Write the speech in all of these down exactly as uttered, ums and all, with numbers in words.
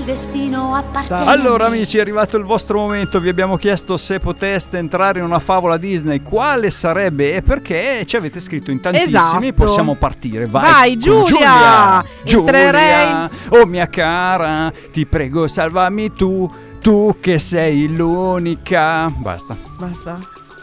il destino appartiene. Allora amici, è arrivato il vostro momento. Vi abbiamo chiesto se poteste entrare in una favola Disney, quale sarebbe e perché. Ci avete scritto in tantissimi. Esatto. Possiamo partire. Vai, Vai Giulia. Giulia, Entrerei. Giulia, oh mia cara, ti prego salvami tu, tu che sei l'unica. Basta. Basta.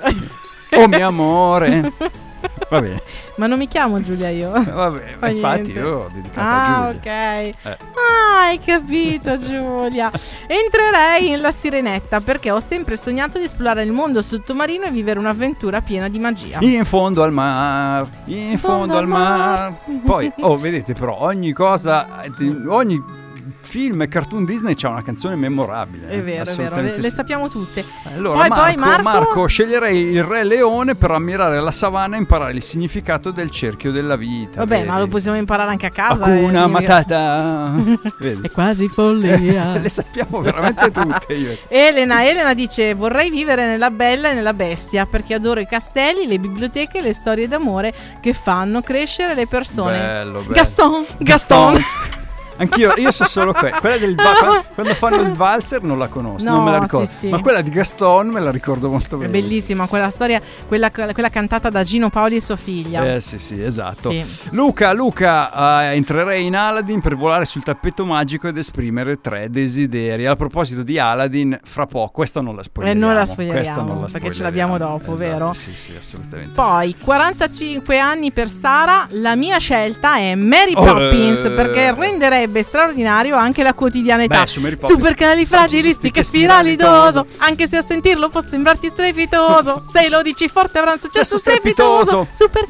Oh mio amore. Va bene. Ma non mi chiamo Giulia io. Vabbè, Fa infatti niente. io ho dedicato Ah, a Giulia. ok. Eh. Ah, hai capito Giulia. Entrerei in La Sirenetta perché ho sempre sognato di esplorare il mondo sottomarino e vivere un'avventura piena di magia. In fondo al mar, in fondo al mar. Poi, oh, vedete però, ogni cosa, ogni film e cartoon Disney c'ha una canzone memorabile. È vero, è vero, le, assolutamente le sì. sappiamo tutte. Allora, poi, Marco, poi Marco, Marco, sceglierei il Re Leone per ammirare la savana e imparare il significato del cerchio della vita. Vabbè, vedi? ma lo possiamo imparare anche a casa. Hakuna eh, Matata. Vedi? È quasi follia. Le sappiamo veramente tutte io. Elena, Elena dice: vorrei vivere nella Bella e nella Bestia perché adoro i castelli, le biblioteche e le storie d'amore che fanno crescere le persone. Bello, bello. Gaston, Gaston. Anch'io, io so solo que- quella del va- quando, quando fanno il valzer non la conosco, No, non me la ricordo. sì, sì. Ma quella di Gaston me la ricordo molto È bene. bellissima quella storia, quella, quella cantata da Gino Paoli e sua figlia. Eh sì, sì, esatto. Sì. Luca, Luca, eh, entrerei in Aladdin per volare sul tappeto magico ed esprimere tre desideri. A proposito di Aladdin, fra poco, questa non la E spoileriamo. non la spoileriamo Questa non la perché ce spoileriamo. l'abbiamo dopo, Esatto, vero? Sì, sì, assolutamente. Poi quarantacinque anni per Sara, la mia scelta è Mary Oh, Poppins eh. perché renderebbe straordinario anche la quotidianità. Beh, su Mary Poppins. Supercalifragilistichespiralidoso, anche se a sentirlo può sembrarti strepitoso, se lo dici forte avrà un successo strepitoso.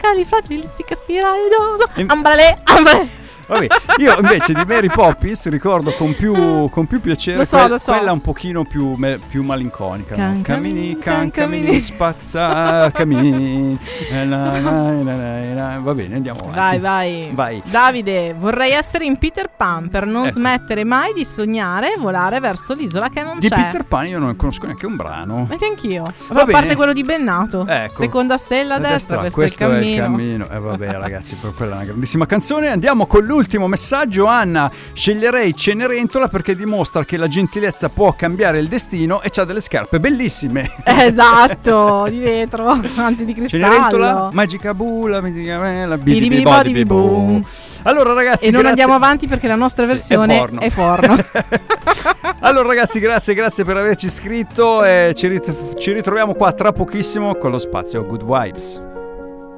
Supercalifragilistichespiralidoso. Em- Ambrale, ambrale. Vabbè, io invece di Mary Poppins ricordo con più, con più piacere Lo so, que- lo so. quella un pochino più, me- più malinconica. Can- no? Camini, camini, can, can- camini, camini. spazza, camini. Eh, na, na, na, na, na. Va bene, andiamo avanti. Vai, vai. Vai. Davide, vorrei essere in Peter Pan per non Ecco. smettere mai di sognare e volare verso l'isola che non Di c'è. Peter Pan io non ne conosco neanche un brano. Anche anch'io. Va A parte bene. quello di Bennato. Ecco. Seconda stella a A destra, destra, questo, è il cammino. cammino. E eh, vabbè ragazzi, per quella è una grandissima canzone. Andiamo con l'ultimo messaggio. Anna, sceglierei Cenerentola perché dimostra che la gentilezza può cambiare il destino e c'ha delle scarpe bellissime. Esatto, di vetro, anzi di cristallo. Cenerentola, magica bula, magica mela, Bidi bidi bodi bidi boom. Allora ragazzi, E non grazie. andiamo avanti perché la nostra Sì, versione è porno. è porno. Allora ragazzi, grazie, grazie per averci iscritto e ci, rit- ci ritroviamo qua tra pochissimo con lo spazio Good Vibes.